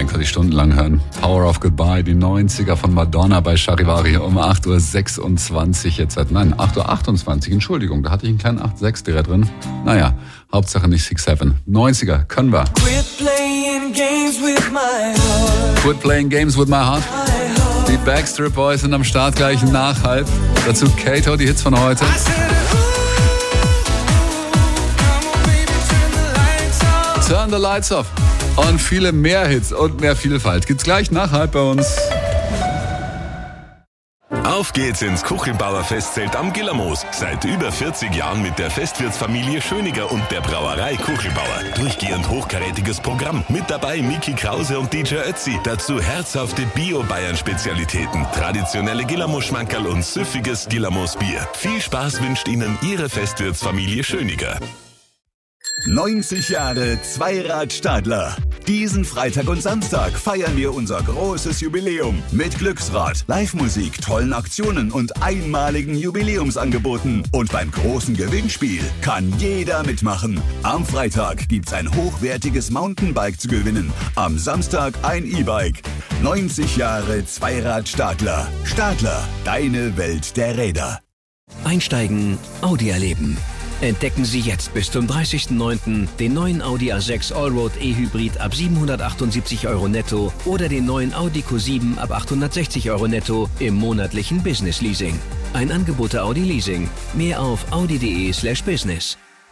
könnte ich stundenlang hören. Power of Goodbye, die 90er von Madonna bei Charivari um 8.26 Uhr jetzt. Nein, 8.28 Uhr, Entschuldigung, da hatte ich einen kleinen 8.6 drin. Naja, Hauptsache nicht 6-7. 90er, können wir. Quit playing games with my heart. Quit playing games with my heart. Die Backstreet Boys sind am Start gleich nach halb. Dazu Kato, die Hits von heute. Turn the Lights Off. Und viele mehr Hits und mehr Vielfalt gibt's gleich nach halb bei uns. Auf geht's ins Kuchelbauer Festzelt am Gillermoos. Seit über 40 Jahren mit der Festwirtsfamilie Schöniger und der Brauerei Kuchelbauer. Durchgehend hochkarätiges Programm. Mit dabei Miki Krause und DJ Ötzi. Dazu herzhafte Bio-Bayern-Spezialitäten, traditionelle Gillermoos-Schmankerl und süffiges Gillermoos-Bier. Viel Spaß wünscht Ihnen Ihre Festwirtsfamilie Schöniger. 90 Jahre Zweirad-Stadler. Diesen Freitag und Samstag feiern wir unser großes Jubiläum mit Glücksrad, Live-Musik, tollen Aktionen und einmaligen Jubiläumsangeboten. Und beim großen Gewinnspiel kann jeder mitmachen. Am Freitag gibt's ein hochwertiges Mountainbike zu gewinnen. Am Samstag ein E-Bike. 90 Jahre Zweirad-Stadler. Stadler, deine Welt der Räder. Einsteigen, Audi erleben. Entdecken Sie jetzt bis zum 30.09. den neuen Audi A6 Allroad E-Hybrid ab 778 € netto oder den neuen Audi Q7 ab 860 € netto im monatlichen Business Leasing. Ein Angebot der Audi Leasing. Mehr auf audi.de/business.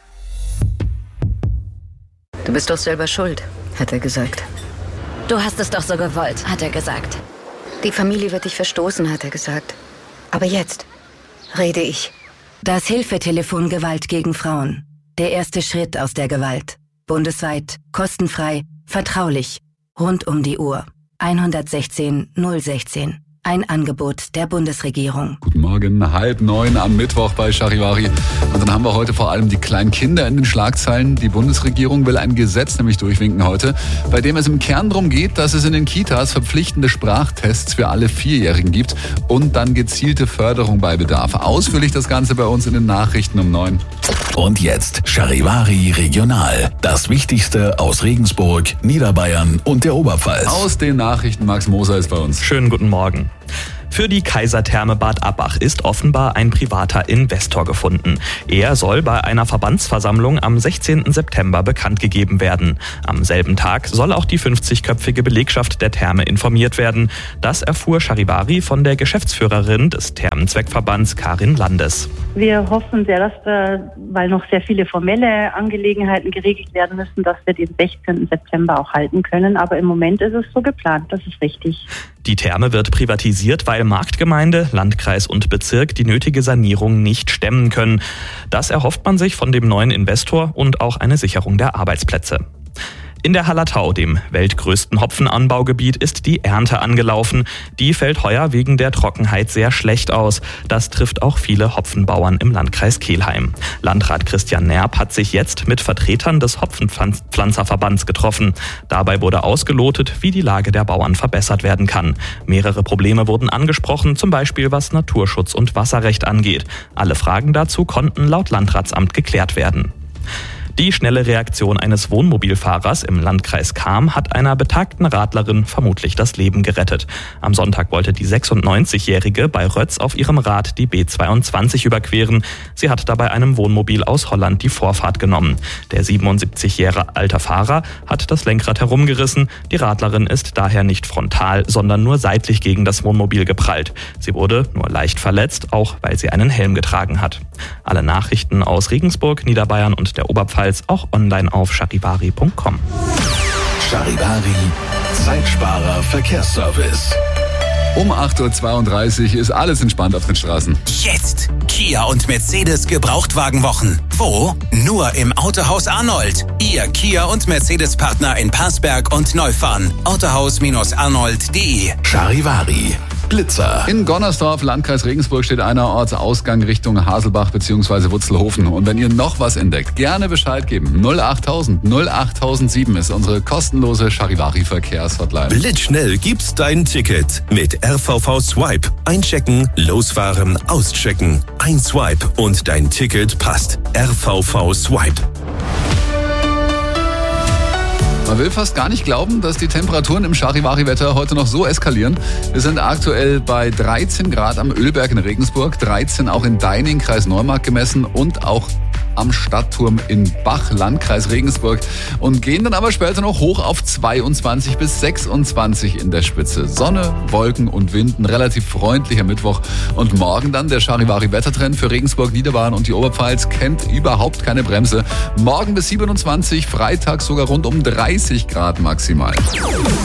Du bist doch selber schuld, hat er gesagt. Du hast es doch so gewollt, hat er gesagt. Die Familie wird dich verstoßen, hat er gesagt. Aber jetzt rede ich. Das Hilfetelefon Gewalt gegen Frauen. Der erste Schritt aus der Gewalt. Bundesweit, kostenfrei, vertraulich, rund um die Uhr. 116 016. Ein Angebot der Bundesregierung. Guten Morgen, 8:30 am Mittwoch bei Charivari. Und dann haben wir heute vor allem die kleinen Kinder in den Schlagzeilen. Die Bundesregierung will ein Gesetz nämlich durchwinken heute, bei dem es im Kern darum geht, dass es in den Kitas verpflichtende Sprachtests für alle Vierjährigen gibt und dann gezielte Förderung bei Bedarf. Ausführlich das Ganze bei uns in den Nachrichten um 9. Und jetzt Charivari Regional. Das Wichtigste aus Regensburg, Niederbayern und der Oberpfalz. Aus den Nachrichten, Max Moser ist bei uns. Schönen guten Morgen. Für die Kaisertherme Bad Abbach ist offenbar ein privater Investor gefunden. Er soll bei einer Verbandsversammlung am 16. September bekannt gegeben werden. Am selben Tag soll auch die 50-köpfige Belegschaft der Therme informiert werden. Das erfuhr Charivari von der Geschäftsführerin des Thermenzweckverbands Karin Landes. Wir hoffen sehr, dass wir, weil noch sehr viele formelle Angelegenheiten geregelt werden müssen, dass wir den 16. September auch halten können. Aber im Moment ist es so geplant, das ist richtig. Die Therme wird privatisiert, weil Marktgemeinde, Landkreis und Bezirk die nötige Sanierung nicht stemmen können. Das erhofft man sich von dem neuen Investor und auch eine Sicherung der Arbeitsplätze. In der Hallertau, dem weltgrößten Hopfenanbaugebiet, ist die Ernte angelaufen. Die fällt heuer wegen der Trockenheit sehr schlecht aus. Das trifft auch viele Hopfenbauern im Landkreis Kelheim. Landrat Christian Nerb hat sich jetzt mit Vertretern des Hopfenpflanzerverbands getroffen. Dabei wurde ausgelotet, wie die Lage der Bauern verbessert werden kann. Mehrere Probleme wurden angesprochen, zum Beispiel was Naturschutz und Wasserrecht angeht. Alle Fragen dazu konnten laut Landratsamt geklärt werden. Die schnelle Reaktion eines Wohnmobilfahrers im Landkreis Cham hat einer betagten Radlerin vermutlich das Leben gerettet. Am Sonntag wollte die 96-Jährige bei Rötz auf ihrem Rad die B22 überqueren. Sie hat dabei einem Wohnmobil aus Holland die Vorfahrt genommen. Der 77 Jahre alte Fahrer hat das Lenkrad herumgerissen. Die Radlerin ist daher nicht frontal, sondern nur seitlich gegen das Wohnmobil geprallt. Sie wurde nur leicht verletzt, auch weil sie einen Helm getragen hat. Alle Nachrichten aus Regensburg, Niederbayern und der Oberpfalz auch online auf charivari.com. Charivari, Zeitsparer Verkehrsservice. Um 8.32 Uhr ist alles entspannt auf den Straßen. Jetzt Kia und Mercedes Gebrauchtwagenwochen. Wo? Nur im Autohaus Arnold. Ihr Kia und Mercedes Partner in Parsberg und Neufahren. Autohaus-arnold.de. Charivari. Blitzer. In Gonnersdorf, Landkreis Regensburg, steht einer Ortsausgang Richtung Haselbach bzw. Wutzelhofen. Und wenn ihr noch was entdeckt, gerne Bescheid geben. 08000 08007 ist unsere kostenlose Charivari-Verkehrshotline. Blitzschnell gibt's dein Ticket mit RVV Swipe. Einchecken, losfahren, auschecken. Ein Swipe und dein Ticket passt. RVV Swipe. Man will fast gar nicht glauben, dass die Temperaturen im Charivari-Wetter heute noch so eskalieren. Wir sind aktuell bei 13 Grad am Ölberg in Regensburg, 13 auch in Deining, Kreis Neumarkt gemessen und auch am Stadtturm in Bach, Landkreis Regensburg, und gehen dann aber später noch hoch auf 22 bis 26 in der Spitze. Sonne, Wolken und Wind, ein relativ freundlicher Mittwoch. Und morgen dann der Charivari-Wettertrend für Regensburg, Niederbayern und die Oberpfalz kennt überhaupt keine Bremse. Morgen bis 27, Freitag sogar rund um 30 Grad maximal.